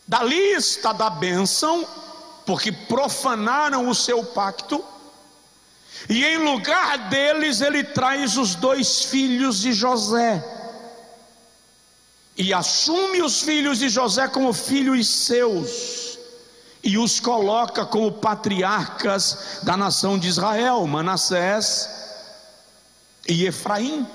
da lista da bênção, porque profanaram o seu pacto, e em lugar deles ele traz os 2 filhos de José, e assume os filhos de José como filhos seus, e os coloca como patriarcas da nação de Israel, Manassés e Efraim.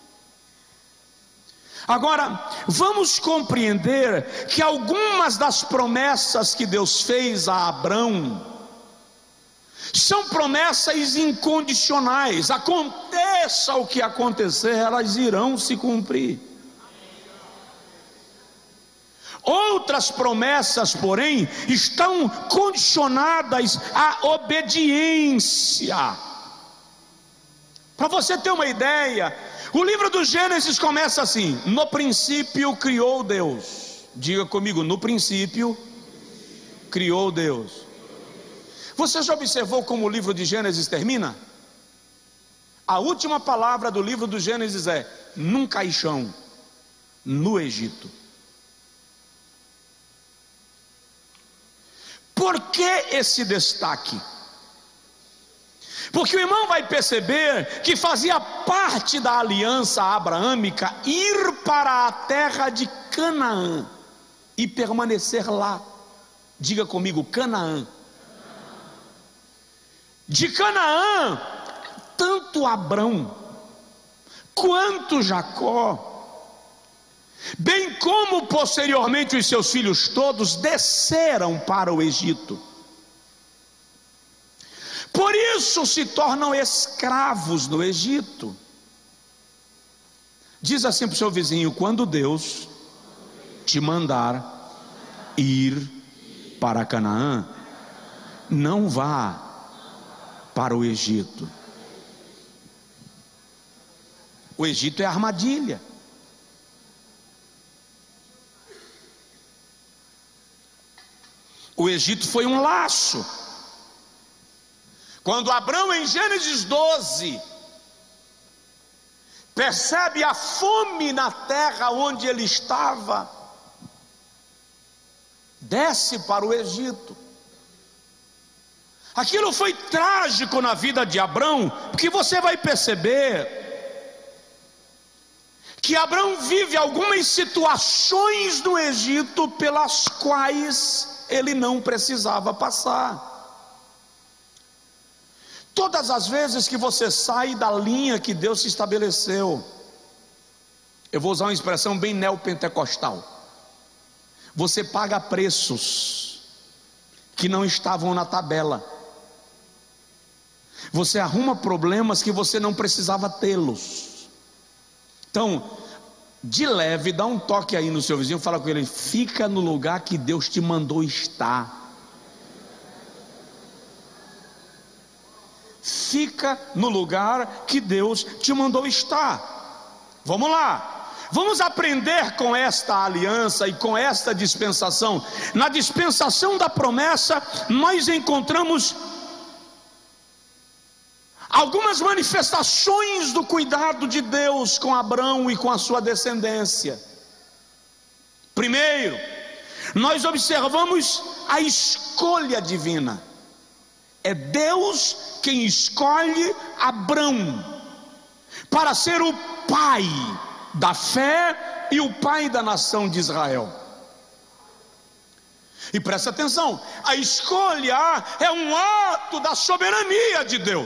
Agora, vamos compreender que algumas das promessas que Deus fez a Abrão são promessas incondicionais. Aconteça o que acontecer, elas irão se cumprir. Outras promessas, porém, estão condicionadas à obediência. Para você ter uma ideia, o livro do Gênesis começa assim: no princípio criou Deus. Diga comigo: no princípio criou Deus. Você já observou como o livro de Gênesis termina? A última palavra do livro do Gênesis é: num caixão, no Egito. Por que esse destaque? Porque o irmão vai perceber que fazia parte da aliança abraâmica ir para a terra de Canaã e permanecer lá. Diga comigo: Canaã. De Canaã, tanto Abrão quanto Jacó, bem como posteriormente os seus filhos todos, desceram para o Egito. Por isso se tornam escravos no Egito. Diz assim para o seu vizinho: quando Deus te mandar ir para Canaã, não vá para o Egito. O Egito é armadilha. O Egito foi um laço. Quando Abrão, em Gênesis 12, percebe a fome na terra onde ele estava, desce para o Egito. Aquilo foi trágico na vida de Abrão, porque você vai perceber que Abrão vive algumas situações no Egito pelas quais ele não precisava passar. Todas as vezes que você sai da linha que Deus se estabeleceu, eu vou usar uma expressão bem neopentecostal, você paga preços que não estavam na tabela. Você arruma problemas que você não precisava tê-los. Então, de leve, dá um toque aí no seu vizinho, fala com ele: fica no lugar que Deus te mandou estar. Fica no lugar que Deus te mandou estar. Vamos lá, vamos aprender com esta aliança e com esta dispensação. Na dispensação da promessa, nós encontramos algumas manifestações do cuidado de Deus com Abrão e com a sua descendência. Primeiro, nós observamos a escolha divina. É Deus quem escolhe Abrão para ser o pai da fé e o pai da nação de Israel. E presta atenção, a escolha é um ato da soberania de Deus.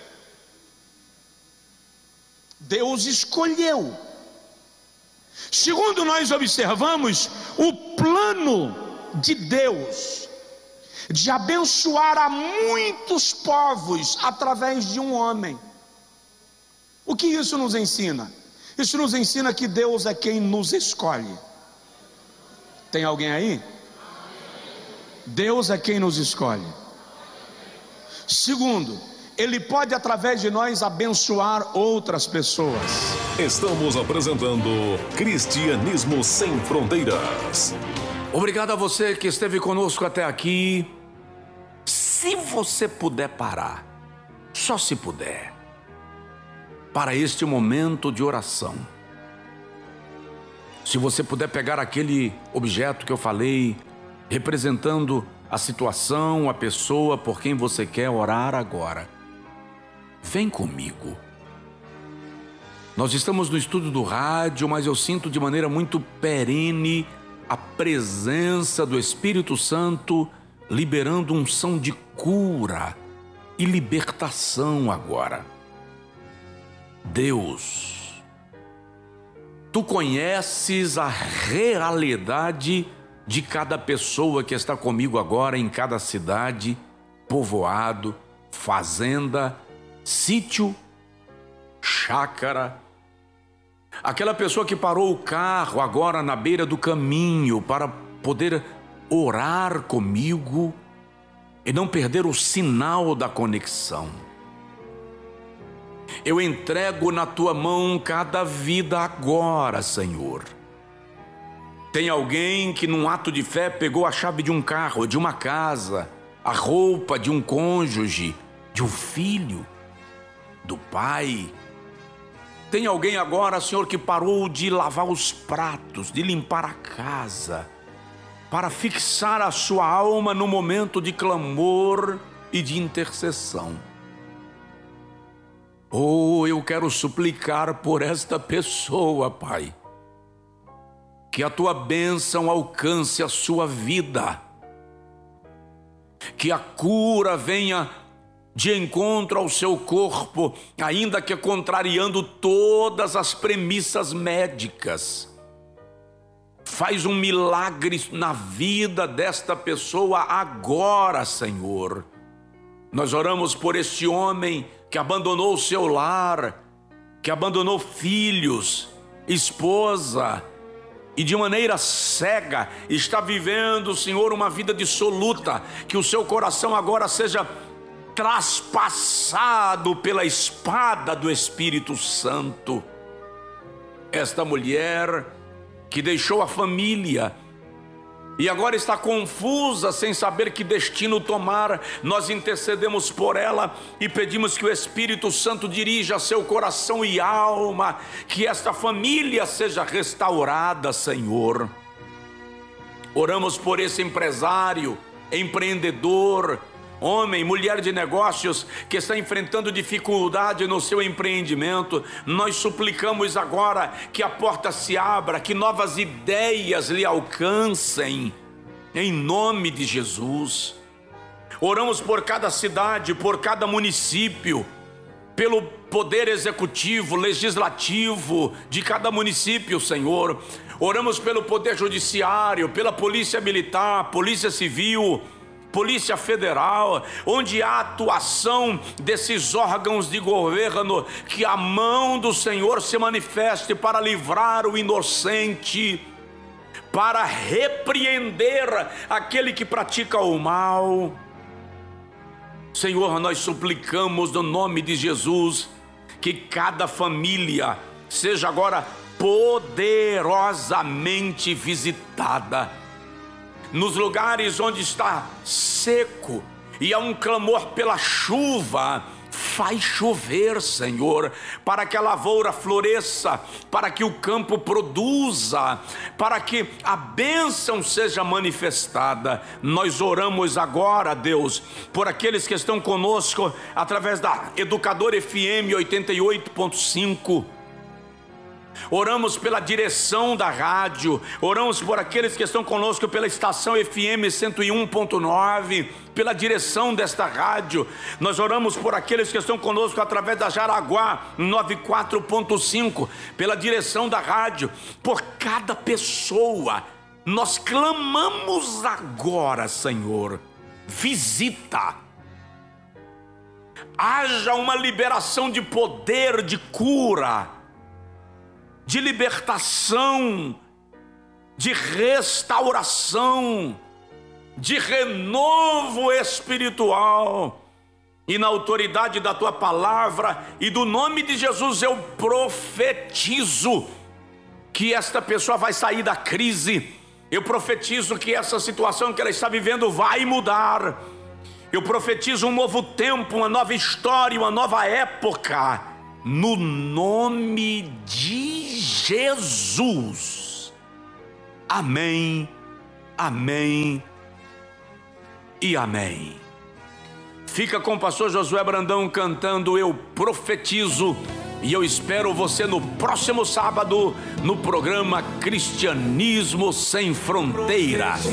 Deus escolheu. Segundo, nós observamos o plano de Deus de abençoar a muitos povos através de um homem. O que isso nos ensina? Isso nos ensina que Deus é quem nos escolhe. Tem alguém aí? Deus é quem nos escolhe. Segundo, Ele pode através de nós abençoar outras pessoas. Estamos apresentando Cristianismo Sem Fronteiras. Obrigado a você que esteve conosco até aqui. Se você puder parar, só se puder, para este momento de oração. Se você puder pegar aquele objeto que eu falei, representando a situação, a pessoa por quem você quer orar agora. Vem comigo. Nós estamos no estudo do rádio, mas eu sinto de maneira muito perene a presença do Espírito Santo liberando unção de cura e libertação agora. Deus, Tu conheces a realidade de cada pessoa que está comigo agora em cada cidade, povoado, fazenda, sítio, chácara. Aquela pessoa que parou o carro agora na beira do caminho para poder orar comigo e não perder o sinal da conexão. Eu entrego na Tua mão cada vida agora, Senhor. Tem alguém que num ato de fé pegou a chave de um carro, de uma casa, a roupa de um cônjuge, de um filho, do pai. Tem alguém agora, Senhor, que parou de lavar os pratos, de limpar a casa, para fixar a sua alma no momento de clamor e de intercessão. Oh, eu quero suplicar por esta pessoa, Pai, que a Tua bênção alcance a sua vida, que a cura venha de encontro ao seu corpo, ainda que contrariando todas as premissas médicas. Faz um milagre na vida desta pessoa agora, Senhor. Nós oramos por este homem que abandonou o seu lar, que abandonou filhos, esposa, e de maneira cega está vivendo, Senhor, uma vida dissoluta. Que o seu coração agora seja traspassado pela espada do Espírito Santo. Esta mulher que deixou a família e agora está confusa, sem saber que destino tomar, nós intercedemos por ela e pedimos que o Espírito Santo dirija seu coração e alma, que esta família seja restaurada, Senhor. Oramos por esse empresário, empreendedor, homem, mulher de negócios, que está enfrentando dificuldade no seu empreendimento. Nós suplicamos agora que a porta se abra, que novas ideias lhe alcancem, em nome de Jesus. Oramos por cada cidade, por cada município, pelo poder executivo, legislativo de cada município, Senhor. Oramos pelo poder judiciário, pela polícia militar, polícia civil, Polícia Federal, onde há atuação desses órgãos de governo, que a mão do Senhor se manifeste para livrar o inocente, para repreender aquele que pratica o mal. Senhor, nós suplicamos no nome de Jesus que cada família seja agora poderosamente visitada. Nos lugares onde está seco e há um clamor pela chuva, faz chover, Senhor, para que a lavoura floresça, para que o campo produza, para que a bênção seja manifestada. Nós oramos agora, Deus, por aqueles que estão conosco através da Educador FM 88.5. Oramos pela direção da rádio, oramos por aqueles que estão conosco pela estação FM 101.9, pela direção desta rádio. Nós oramos por aqueles que estão conosco através da Jaraguá 94.5, pela direção da rádio, por cada pessoa. Nós clamamos agora, Senhor, visita, haja uma liberação de poder, de cura, de libertação, de restauração, de renovo espiritual. E na autoridade da Tua palavra e do nome de Jesus eu profetizo que esta pessoa vai sair da crise. Eu profetizo que essa situação que ela está vivendo vai mudar. Eu profetizo um novo tempo, uma nova história, uma nova época, no nome de Jesus. Amém, amém e amém. Fica com o pastor Josué Brandão cantando Eu Profetizo. E eu espero você no próximo sábado no programa Cristianismo Sem Fronteiras.